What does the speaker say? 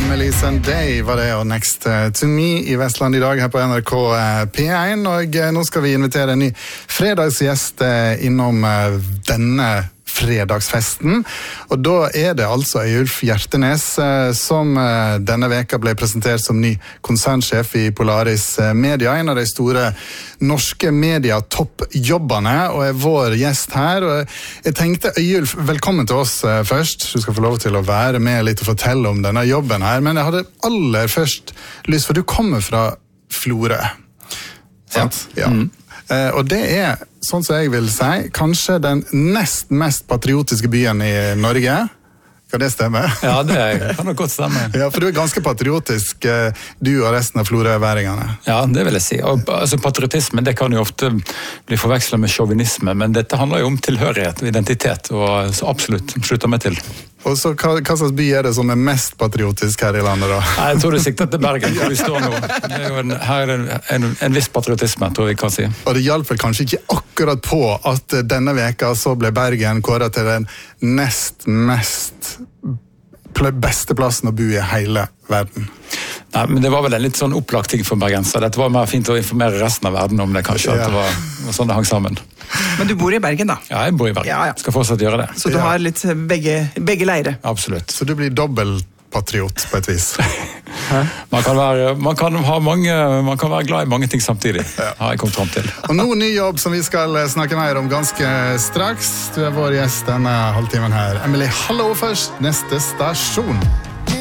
Emily Sunday var det, og Next to Me i Vestland i dag her på NRK P1, og nå skal vi invitere en ny fredagsgjest innom denne fredagsfesten, og da det altså Øyulf Hjertenes som denne veka ble presentert som ny konsernsjef i Polaris Media, en av de store norske media-toppjobbene, og vår gjest her. Og jeg tenkte, Øyulf, velkommen til oss først. Du skal få lov til å være med litt og fortelle om denne jobben her, men jeg hadde aller først lyst, for du kommer fra Florø. Sant? Ja. Og det sånn som jeg vil si, kanskje den nest mest patriotiske byen i Norge. Kan det stemme? Ja, det kan nok godt stemme. Ja, for du ganske patriotisk, du og resten av florøværingene. Ja, det vil jeg si. Og, altså, patriotisme, det kan jo ofte bli forvekslet med chauvinisme, men dette handler jo om tilhørighet og identitet, og så absolutt slutter meg til. Og så hva slags by det som mest patriotisk her i landet da? Nei, jeg tror det sikter til Bergen, hvor vi står nå. Det jo her en viss patriotisme, tror jeg vi kan si. Og det hjalp vel kanskje ikke akkurat på at denne veka så ble Bergen kåret til den nest mest beste plassen å bo i hele verden. Nei, men det var vel en litt sånn opplagt ting for bergenser. Dette var mer fint å informere resten av verden om det, kanskje, at det var sånn det hang sammen. Men du bor i Bergen, da? Ja, jeg bor i Bergen. Ja. Skal fortsatt gjøre det. Så du har litt begge leire? Absolutt. Så du blir dobbeltpatriot på et vis? Man kan være glad i mange ting samtidig, har jeg kommet frem til. Og nå ny jobb som vi skal snakke mer om ganske straks. Du vår gjest denne halvtimen her. Emily, hallo først, neste stasjon.